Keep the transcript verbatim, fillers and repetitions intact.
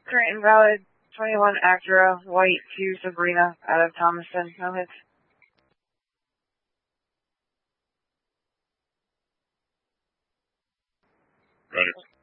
Current invalid, twenty-one Acura, white to Sabrina, out of Thomaston, no hits. Right.